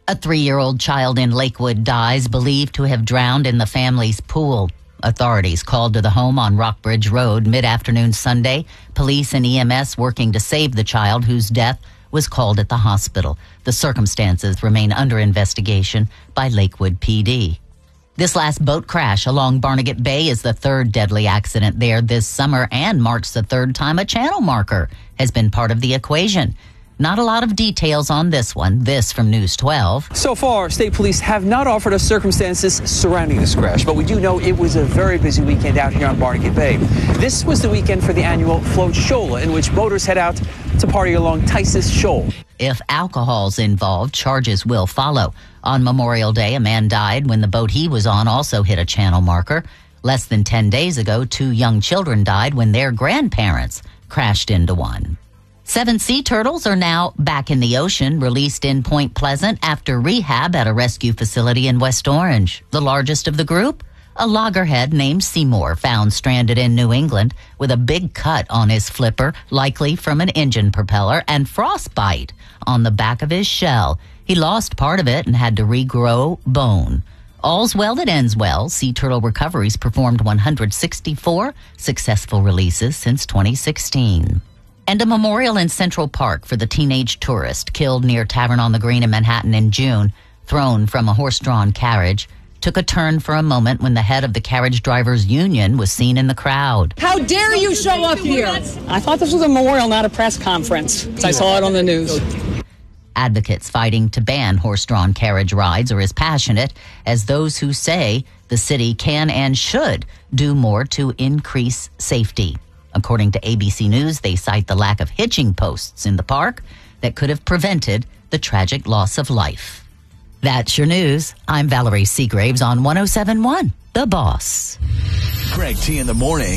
A 3-year-old child in Lakewood dies, believed to have drowned in the family's pool. Authorities called to the home on Rockbridge Road mid-afternoon Sunday. Police and EMS working to save the child, whose death was called at the hospital. The circumstances remain under investigation by Lakewood PD. This last boat crash along Barnegat Bay is the third deadly accident there this summer and marks the third time a channel marker has been part of the equation. Not a lot of details on this one. This from News 12. So far, state police have not offered us circumstances surrounding this crash, but we do know it was a very busy weekend out here on Barnegat Bay. This was the weekend for the annual Float Shola, in which boaters head out to party along Tisis Shoal. If alcohol's involved, charges will follow. On Memorial Day, a man died when the boat he was on also hit a channel marker. Less than 10 days ago, 2 young children died when their grandparents crashed into one. 7 sea turtles are now back in the ocean, released in Point Pleasant after rehab at a rescue facility in West Orange. The largest of the group, a loggerhead named Seymour, found stranded in New England with a big cut on his flipper, likely from an engine propeller, and frostbite on the back of his shell. He lost part of it and had to regrow bone. All's well that ends well. Sea Turtle Recoveries performed 164 successful releases since 2016. And a memorial in Central Park for the teenage tourist killed near Tavern on the Green in Manhattan in June, thrown from a horse-drawn carriage, took a turn for a moment when the head of the carriage drivers union was seen in the crowd. How dare you show up here? I thought this was a memorial, not a press conference. I saw it on the news. Advocates fighting to ban horse-drawn carriage rides are as passionate as those who say the city can and should do more to increase safety. According to ABC News, they cite the lack of hitching posts in the park that could have prevented the tragic loss of life. That's your news. I'm Valerie Seagraves on 107.1, The Boss. Greg T in the morning.